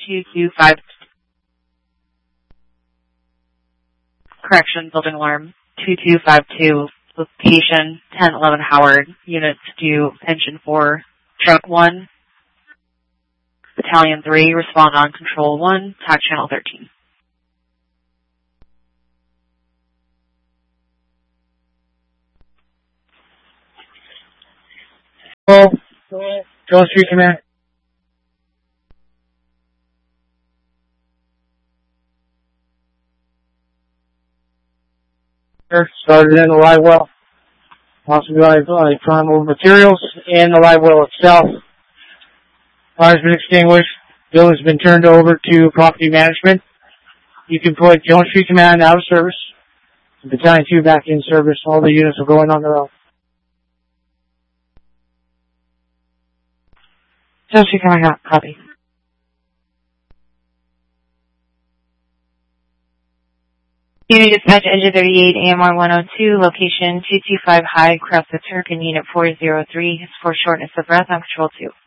225. Correction, building alarm 2252. Location 1011 Howard. Units to engine 4, truck 1. Battalion 3, respond on control 1, TAC channel 13. Oh, Jones Street Command. Started in the live well. Also got flammable materials in the live well itself. Fire's been extinguished. Bill has been turned over to property management. You can put Jones Street Command out of service. Battalion 2 back in service. All the units are going on their own. Jones Street Command, copy. Unit dispatch, engine 38, AMR 102, location 225 High, cross the Turk in unit 403 for shortness of breath on control 2.